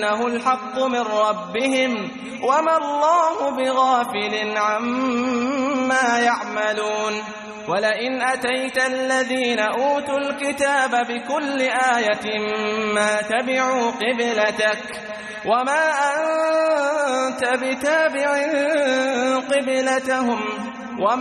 أنه الحق من ربهم وما الله بغافل عما يعملون. ولئن أتيت الذين أوتوا الكتاب بكل آية ما تبعوا قبلتك وما أنت بتابع قبلتهم